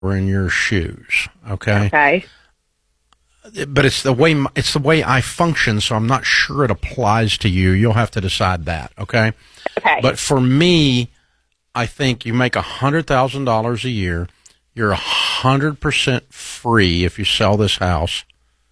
were in your shoes, okay? Okay. But it's the way I function, so I'm not sure it applies to you. You'll have to decide that, okay? Okay. But for me, I think you make $100,000 a year. You're 100% free if you sell this house.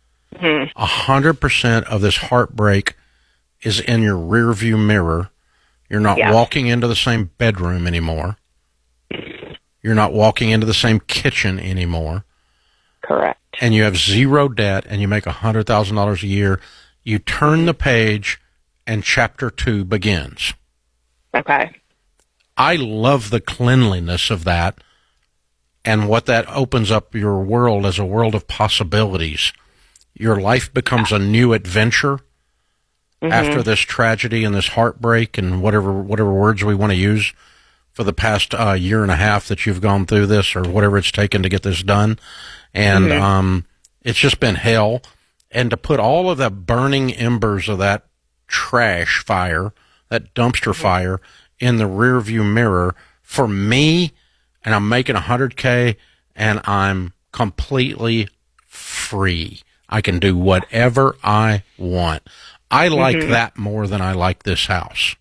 100% of this heartbreak is in your rearview mirror. You're not walking into the same bedroom anymore. You're not walking into the same kitchen anymore. Correct. And you have zero debt, and you make $100,000 a year. You turn the page, and chapter 2 begins. Okay. I love the cleanliness of that and what that opens up your world as a world of possibilities. Your life becomes a new adventure after this tragedy and this heartbreak and whatever words we want to use for the past year and a half that you've gone through this, or whatever it's taken to get this done. And it's just been hell. And to put all of the burning embers of that trash fire, that dumpster fire, in the rearview mirror for me, and I'm making $100K, and I'm completely free. I can do whatever I want. I like that more than I like this house.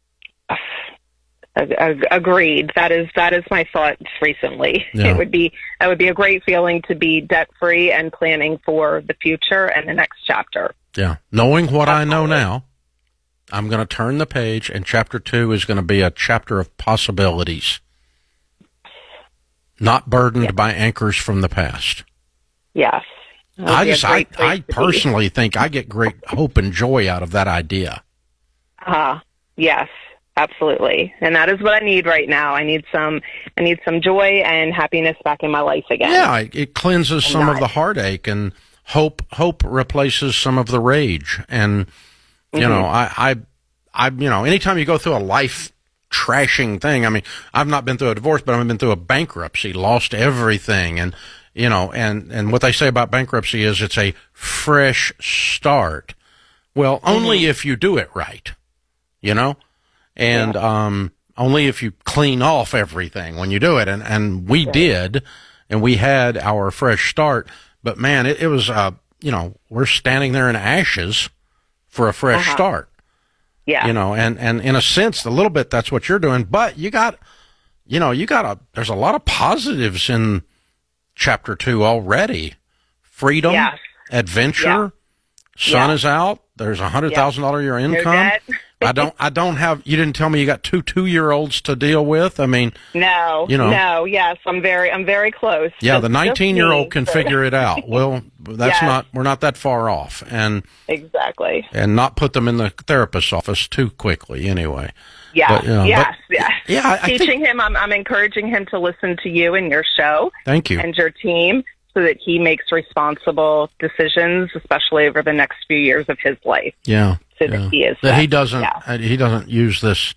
Agreed. That is my thoughts recently. Yeah. That would be a great feeling to be debt free and planning for the future and the next chapter. Yeah. Knowing what I know now, I'm going to turn the page, and chapter 2 is going to be a chapter of possibilities, not burdened by anchors from the past. Yes. I personally think I get great hope and joy out of that idea. Yes, absolutely. And that is what I need right now. I need some joy and happiness back in my life again. Yeah, it cleanses some of the heartache, and hope replaces some of the rage. And you know, I anytime you go through a life trashing thing, I mean, I've not been through a divorce, but I've been through a bankruptcy, lost everything. And, you know, and what they say about bankruptcy is it's a fresh start. Well, only if you do it right, you know, and, only if you clean off everything when you do it. And we did, and we had our fresh start, but man, it was, you know, we're standing there in ashes for a fresh start. Yeah. You know, and in a sense, a little bit, that's what you're doing. But there's a lot of positives in chapter 2 already. Freedom, adventure, sun is out. There's $100,000 a year income. I don't have, you didn't tell me you got two 2-year-olds to deal with. I mean, yes, I'm very close. Yeah. The 19-year-old can figure it out. Well, we're not that far off. And exactly. And not put them in the therapist's office too quickly anyway. Yeah. I teaching him, I'm encouraging him to listen to you and your show. Thank you. And your team, so that he makes responsible decisions, especially over the next few years of his life. Yeah. So that he is. That he doesn't use this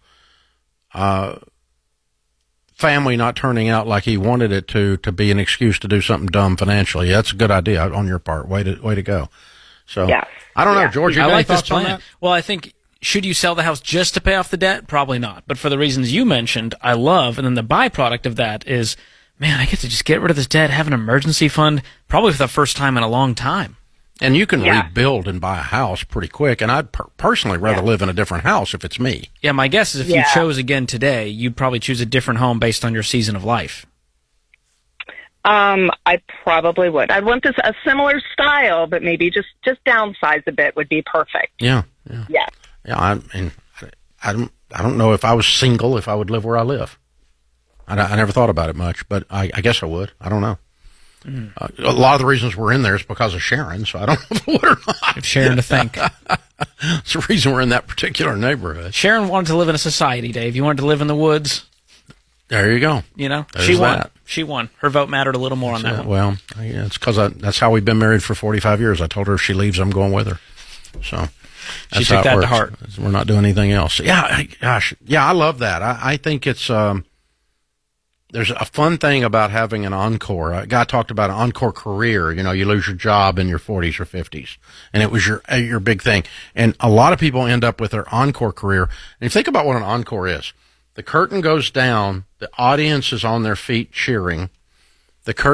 family not turning out like he wanted it to be an excuse to do something dumb financially. That's a good idea on your part. Way to go. So I don't know, George. I like this plan. Well, I think, should you sell the house just to pay off the debt? Probably not. But for the reasons you mentioned, I love, and then the byproduct of that is, man, I get to just get rid of this debt, have an emergency fund, probably for the first time in a long time. And you can rebuild and buy a house pretty quick. And I'd personally rather live in a different house if it's me. Yeah, my guess is if you chose again today, you'd probably choose a different home based on your season of life. I probably would. I'd want a similar style, but maybe just downsize a bit would be perfect. Yeah. I mean, I don't know if I was single if I would live where I live. I never thought about it much, but I guess I would. I don't know. A lot of the reasons we're in there is because of Sharon, so I don't know if I would or not. If Sharon to think. It's the reason we're in that particular neighborhood. Sharon wanted to live in a society, Dave. You wanted to live in the woods. There you go. You know, There's she won. that. She won. Her vote mattered a little more on that one. Well, it's because that's how we've been married for 45 years. I told her if she leaves, I'm going with her. So she took that to heart. We're not doing anything else. Yeah, gosh. Yeah, I love that. I think it's there's a fun thing about having an encore. A guy talked about an encore career. You know, you lose your job in your 40s or 50s, and it was your big thing. And a lot of people end up with their encore career. And you think about what an encore is. The curtain goes down. The audience is on their feet cheering. The